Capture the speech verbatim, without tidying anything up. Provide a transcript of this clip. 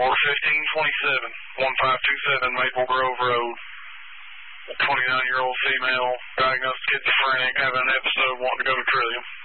Order fifteen twenty-seven, one five two seven Maple Grove Road. A twenty-nine-year-old female, diagnosed schizophrenic, having an episode, wanting to go to Trillium.